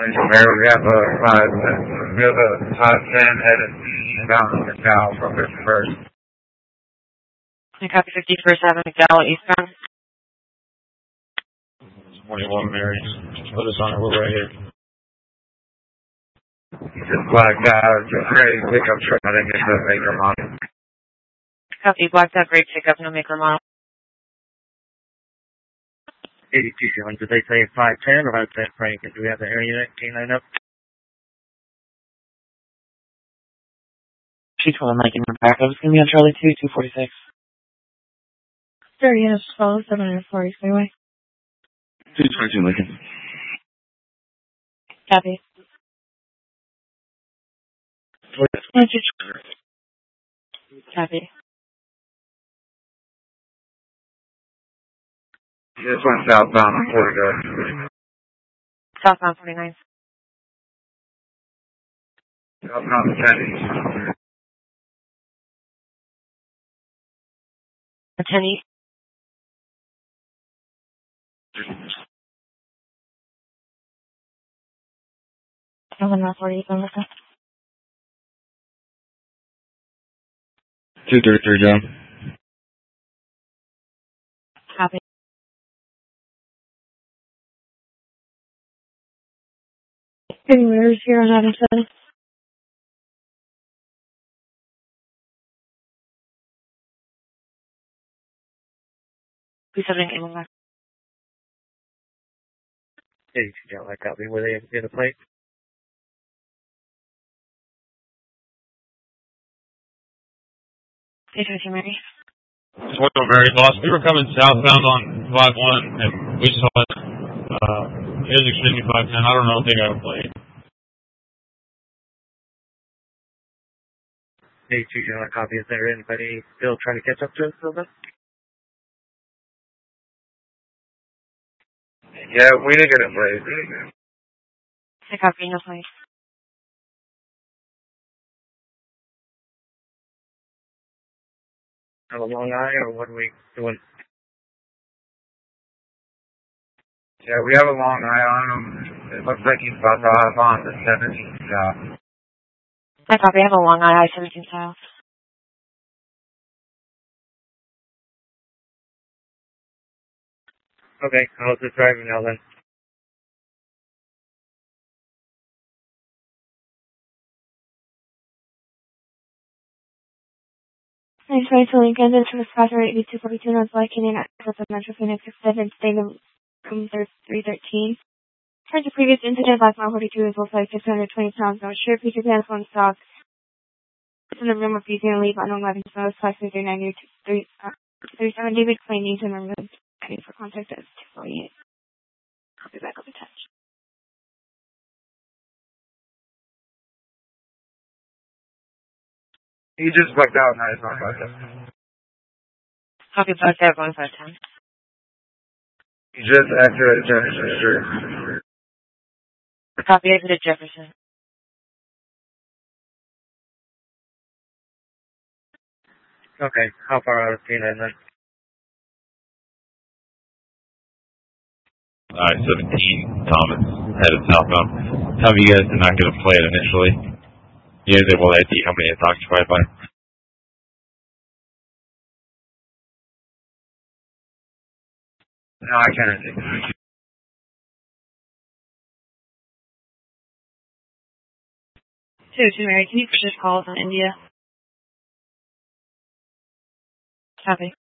Where we have a 510 headed eastbound McDowell from 51st. I copy 51st Avenue, McDowell, eastbound. 21 Mary. Put us on our way right here. Just blacked out, great pickup truck. I didn't get the maker model. Copy, blacked out, great pickup, no maker model. 82 feeling. Did they say 510 or 510 Frank? Do we have the area K9 up? She's calling Mike in back. I was going to be on Charlie 2, 246. 30 minutes, 12, 740 freeway. 222 Lincoln. Copy. Copy. This went southbound on 49. Southbound 49. Southbound 10 10 east. Southbound 48, Melissa. 233 down. Copy. Getting mirrors here on Adam 7. Please have an email back. 82 down, like copy. Were they in the plate? Hey, Mary. Toyota very lost. We were coming southbound on 51, and we saw it. It was extremely 510. I don't know if they got a plate. 82 down, like copy. Is there anybody still trying to catch up to us a little bit? Yeah, we didn't get a plate. Hey, copy, no place. Have a long eye, or what are we doing? Yeah, we have a long eye on him. It looks like he's about to hop on the 17th south. Hey, copy, I have a long eye, I-17 south. Okay, how's it driving now then? Thanks for calling London to the Scotcher 8242 North Viking at the Metro Phoenix 7 State of Room 313. Heard the previous incident last mile 42 is also like 620 pounds. Not sure if you could have phone stock. It's in the room of using a leave on 11 so 539 37 David Clay needs and remove for contact as 248. I'll be back up in touch. He just blacked out now, it's not like that. Copy, blacked out, 1510. He just exited Jefferson Street. Copy, exited Jefferson. Okay, how far out of K9 then? Alright, 17, Thomas, headed southbound. How you guys did not get a plate initially? You guys able to ID how many it's occupied by? No, I can't think. Two, Mary, can you push this call on India? Copy.